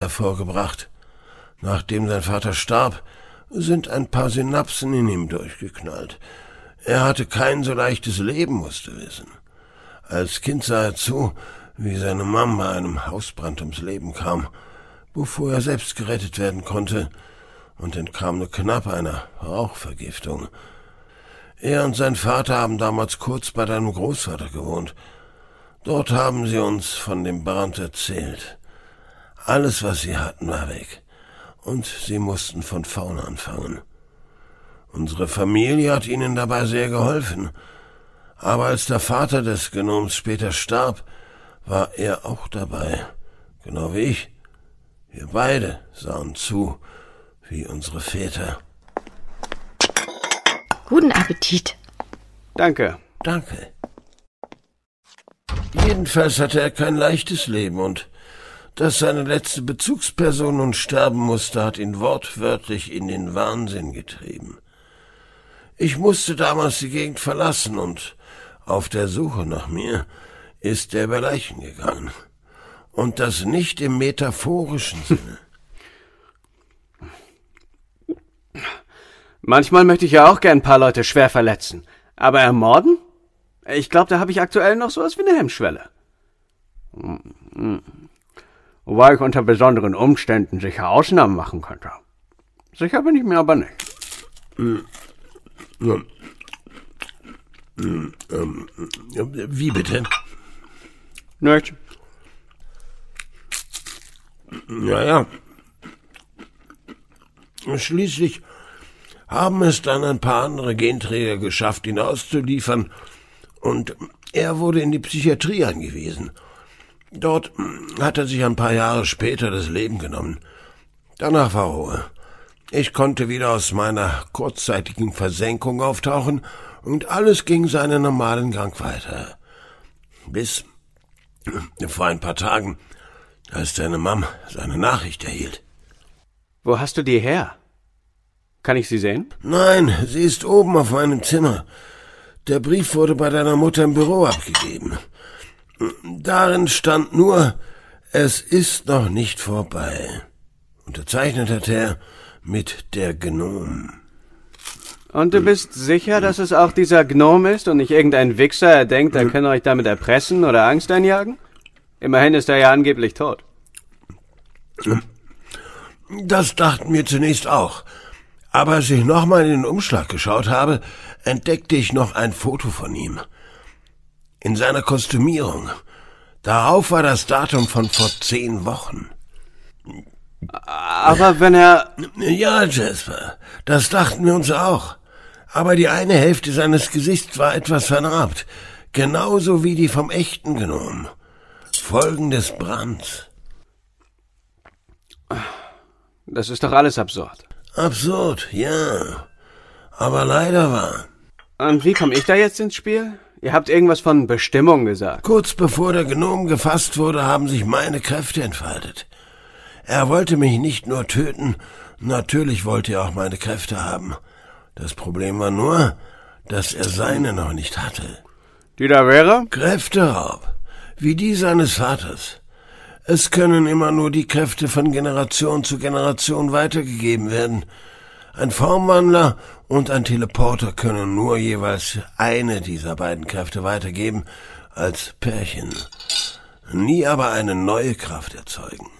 hervorgebracht. Nachdem sein Vater starb, sind ein paar Synapsen in ihm durchgeknallt. Er hatte kein so leichtes Leben, musst du wissen. Als Kind sah er zu, wie seine Mama bei einem Hausbrand ums Leben kam, bevor er selbst gerettet werden konnte, und entkam nur knapp einer Rauchvergiftung. Er und sein Vater haben damals kurz bei deinem Großvater gewohnt. Dort haben sie uns von dem Brand erzählt. Alles, was sie hatten, war weg, und sie mussten von vorne anfangen. Unsere Familie hat ihnen dabei sehr geholfen, aber als der Vater des Gnoms später starb, war er auch dabei, genau wie ich. Wir beide sahen zu, wie unsere Väter. Guten Appetit. Danke. Danke. Jedenfalls hatte er kein leichtes Leben, und dass seine letzte Bezugsperson nun sterben musste, hat ihn wortwörtlich in den Wahnsinn getrieben. Ich musste damals die Gegend verlassen, und auf der Suche nach mir ist er über Leichen gegangen. Und das nicht im metaphorischen Sinne. Manchmal möchte ich ja auch gern ein paar Leute schwer verletzen. Aber ermorden? Ich glaube, da habe ich aktuell noch sowas wie eine Hemmschwelle. Wobei ich unter besonderen Umständen sicher Ausnahmen machen könnte. Sicher bin ich mir aber nicht. Wie bitte? Nicht. Naja. Schließlich haben es dann ein paar andere Genträger geschafft, ihn auszuliefern, und er wurde in die Psychiatrie eingewiesen. Dort hat er sich ein paar Jahre später das Leben genommen. Danach war Ruhe. Ich konnte wieder aus meiner kurzzeitigen Versenkung auftauchen, und alles ging seinen normalen Gang weiter. Bis vor ein paar Tagen, als deine Mom seine Nachricht erhielt. Wo hast du die her? Kann ich sie sehen? Nein, sie ist oben auf meinem Zimmer. Der Brief wurde bei deiner Mutter im Büro abgegeben. Darin stand nur, es ist noch nicht vorbei. Unterzeichnet hat er mit der Gnom. Und du bist sicher, dass es auch dieser Gnom ist und nicht irgendein Wichser, der denkt, er könne euch damit erpressen oder Angst einjagen? Immerhin ist er ja angeblich tot. Das dachten wir zunächst auch. Aber als ich nochmal in den Umschlag geschaut habe, entdeckte ich noch ein Foto von ihm. In seiner Kostümierung. Darauf war das Datum von vor 10 Wochen. Aber wenn er... Ja, Jasper, das dachten wir uns auch. Aber die eine Hälfte seines Gesichts war etwas vernarbt. Genauso wie die vom echten Gnom. Folgen des Brands. Das ist doch alles absurd. Absurd, ja. Aber leider wahr. Und wie komme ich da jetzt ins Spiel? Ihr habt irgendwas von Bestimmung gesagt. Kurz bevor der Gnom gefasst wurde, haben sich meine Kräfte entfaltet. Er wollte mich nicht nur töten, natürlich wollte er auch meine Kräfte haben. Das Problem war nur, dass er seine noch nicht hatte. Die da wäre? Kräfteraub, wie die seines Vaters. Es können immer nur die Kräfte von Generation zu Generation weitergegeben werden. Ein Formwandler und ein Teleporter können nur jeweils eine dieser beiden Kräfte weitergeben, als Pärchen. Nie aber eine neue Kraft erzeugen.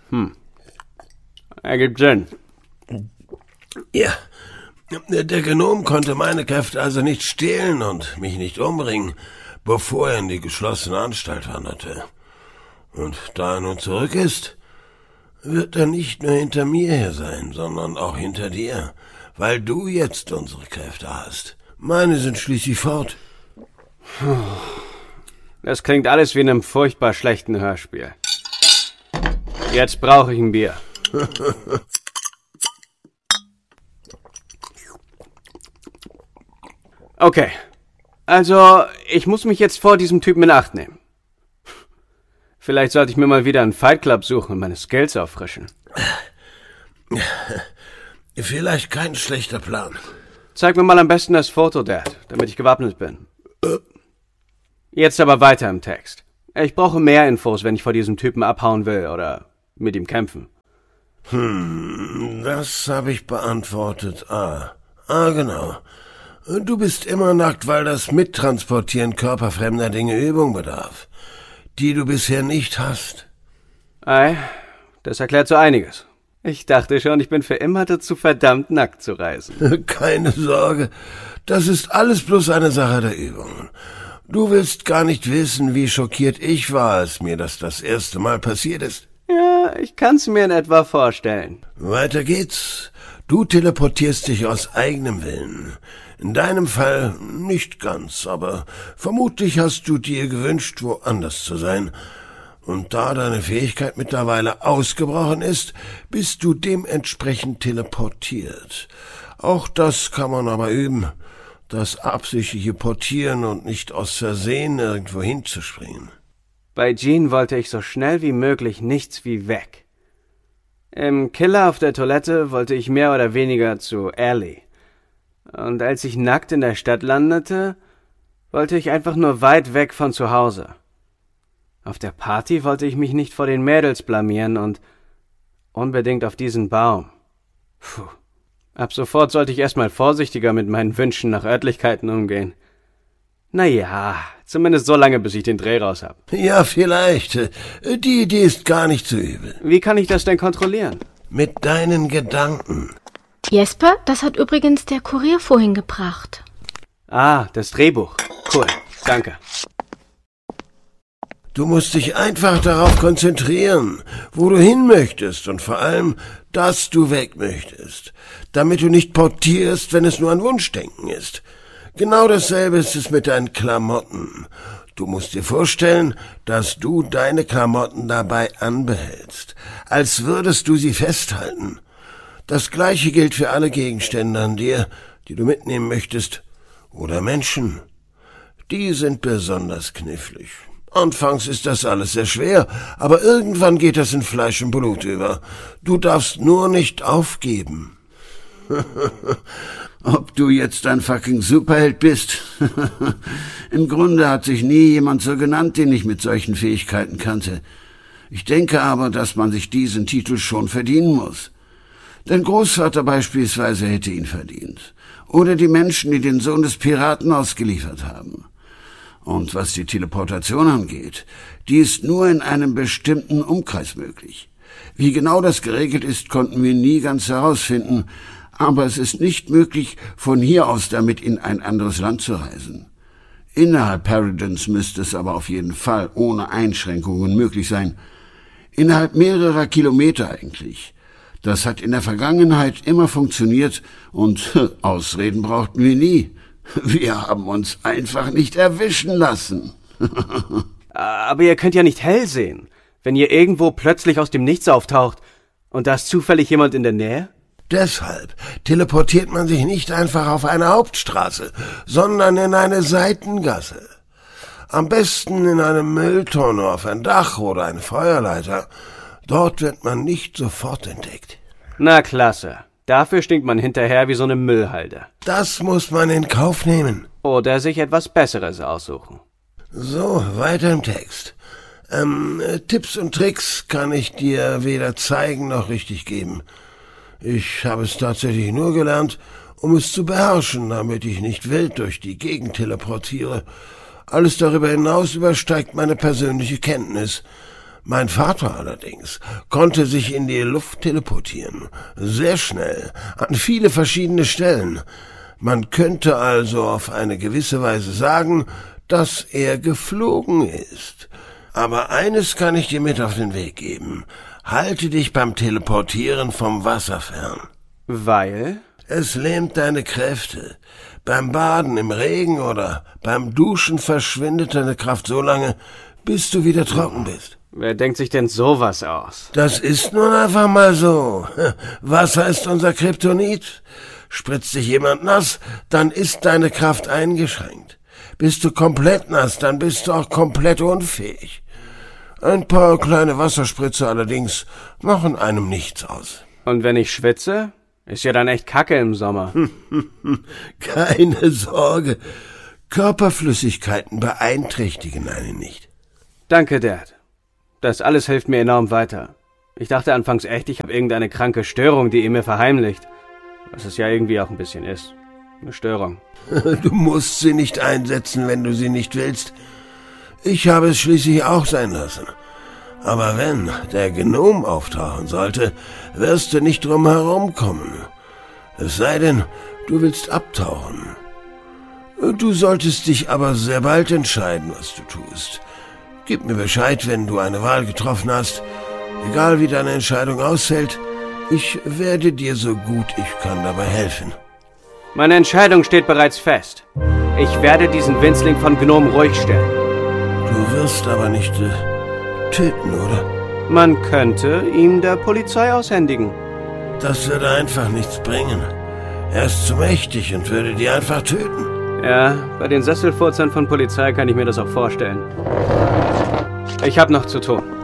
Ergibt Sinn. Ja, der Gnom konnte meine Kräfte also nicht stehlen und mich nicht umbringen, bevor er in die geschlossene Anstalt wanderte. Und da er nun zurück ist, wird er nicht nur hinter mir her sein, sondern auch hinter dir, weil du jetzt unsere Kräfte hast. Meine sind schließlich fort. Das klingt alles wie in einem furchtbar schlechten Hörspiel. Jetzt brauche ich ein Bier. Okay. Also, ich muss mich jetzt vor diesem Typen in Acht nehmen. Vielleicht sollte ich mir mal wieder einen Fight Club suchen und meine Skills auffrischen. Vielleicht kein schlechter Plan. Zeig mir mal am besten das Foto, Dad, damit ich gewappnet bin. Jetzt aber weiter im Text. Ich brauche mehr Infos, wenn ich vor diesem Typen abhauen will oder mit ihm kämpfen. Das habe ich beantwortet. Genau. Du bist immer nackt, weil das Mittransportieren körperfremder Dinge Übung bedarf, die du bisher nicht hast. Ei, das erklärt so einiges. Ich dachte schon, ich bin für immer dazu verdammt, nackt zu reisen. Keine Sorge, das ist alles bloß eine Sache der Übung. Du willst gar nicht wissen, wie schockiert ich war, als mir das erste Mal passiert ist. Ja, ich kann's mir in etwa vorstellen. Weiter geht's. Du teleportierst dich aus eigenem Willen. In deinem Fall nicht ganz, aber vermutlich hast du dir gewünscht, woanders zu sein. Und da deine Fähigkeit mittlerweile ausgebrochen ist, bist du dementsprechend teleportiert. Auch das kann man aber üben. Das absichtliche Portieren und nicht aus Versehen irgendwo hinzuspringen. Bei Jean wollte ich so schnell wie möglich nichts wie weg. Im Killer auf der Toilette wollte ich mehr oder weniger zu Ellie. Und als ich nackt in der Stadt landete, wollte ich einfach nur weit weg von zu Hause. Auf der Party wollte ich mich nicht vor den Mädels blamieren und unbedingt auf diesen Baum. Puh. Ab sofort sollte ich erstmal vorsichtiger mit meinen Wünschen nach Örtlichkeiten umgehen. Naja, zumindest so lange, bis ich den Dreh raus hab. Ja, vielleicht. Die Idee ist gar nicht so übel. Wie kann ich das denn kontrollieren? Mit deinen Gedanken. Jesper, das hat übrigens der Kurier vorhin gebracht. Ah, das Drehbuch. Cool, danke. Du musst dich einfach darauf konzentrieren, wo du hin möchtest und vor allem, dass du weg möchtest, damit du nicht portierst, wenn es nur ein Wunschdenken ist. Genau dasselbe ist es mit deinen Klamotten. Du musst dir vorstellen, dass du deine Klamotten dabei anbehältst, als würdest du sie festhalten. Das Gleiche gilt für alle Gegenstände an dir, die du mitnehmen möchtest, oder Menschen. Die sind besonders knifflig. Anfangs ist das alles sehr schwer, aber irgendwann geht das in Fleisch und Blut über. Du darfst nur nicht aufgeben. Ob du jetzt ein fucking Superheld bist? Im Grunde hat sich nie jemand so genannt, den ich mit solchen Fähigkeiten kannte. Ich denke aber, dass man sich diesen Titel schon verdienen muss. Dein Großvater beispielsweise hätte ihn verdient. Oder die Menschen, die den Sohn des Piraten ausgeliefert haben. Und was die Teleportation angeht, die ist nur in einem bestimmten Umkreis möglich. Wie genau das geregelt ist, konnten wir nie ganz herausfinden, aber es ist nicht möglich, von hier aus damit in ein anderes Land zu reisen. Innerhalb Paradise müsste es aber auf jeden Fall ohne Einschränkungen möglich sein. Innerhalb mehrerer Kilometer eigentlich. Das hat in der Vergangenheit immer funktioniert und Ausreden brauchten wir nie. Wir haben uns einfach nicht erwischen lassen. Aber ihr könnt ja nicht hell sehen, wenn ihr irgendwo plötzlich aus dem Nichts auftaucht und da ist zufällig jemand in der Nähe? Deshalb teleportiert man sich nicht einfach auf eine Hauptstraße, sondern in eine Seitengasse. Am besten in eine Mülltonne, auf ein Dach oder eine Feuerleiter. Dort wird man nicht sofort entdeckt. Na klasse. Dafür stinkt man hinterher wie so eine Müllhalde. Das muss man in Kauf nehmen. Oder sich etwas Besseres aussuchen. So, weiter im Text. Tipps und Tricks kann ich dir weder zeigen noch richtig geben. Ich habe es tatsächlich nur gelernt, um es zu beherrschen, damit ich nicht wild durch die Gegend teleportiere. Alles darüber hinaus übersteigt meine persönliche Kenntnis. Mein Vater allerdings konnte sich in die Luft teleportieren, sehr schnell, an viele verschiedene Stellen. Man könnte also auf eine gewisse Weise sagen, dass er geflogen ist. Aber eines kann ich dir mit auf den Weg geben. Halte dich beim Teleportieren vom Wasser fern. Weil? Es lähmt deine Kräfte. Beim Baden im Regen oder beim Duschen verschwindet deine Kraft so lange, bis du wieder trocken bist. Wer denkt sich denn sowas aus? Das ist nun einfach mal so. Wasser ist unser Kryptonit. Spritzt dich jemand nass, dann ist deine Kraft eingeschränkt. Bist du komplett nass, dann bist du auch komplett unfähig. Ein paar kleine Wasserspritze allerdings machen einem nichts aus. Und wenn ich schwitze? Ist ja dann echt Kacke im Sommer. Keine Sorge. Körperflüssigkeiten beeinträchtigen einen nicht. Danke, Dad. Das alles hilft mir enorm weiter. Ich dachte anfangs echt, ich habe irgendeine kranke Störung, die ihr mir verheimlicht. Was es ja irgendwie auch ein bisschen ist. Eine Störung. Du musst sie nicht einsetzen, wenn du sie nicht willst. Ich habe es schließlich auch sein lassen. Aber wenn der Gnom auftauchen sollte, wirst du nicht drum herumkommen. Es sei denn, du willst abtauchen. Du solltest dich aber sehr bald entscheiden, was du tust. Gib mir Bescheid, wenn du eine Wahl getroffen hast. Egal wie deine Entscheidung ausfällt, ich werde dir so gut ich kann dabei helfen. Meine Entscheidung steht bereits fest. Ich werde diesen Winzling von Gnom ruhig stellen. Du wirst aber nicht töten, oder? Man könnte ihn der Polizei aushändigen. Das würde einfach nichts bringen. Er ist zu mächtig und würde die einfach töten. Ja, bei den Sesselfurzern von Polizei kann ich mir das auch vorstellen. Ich habe noch zu tun.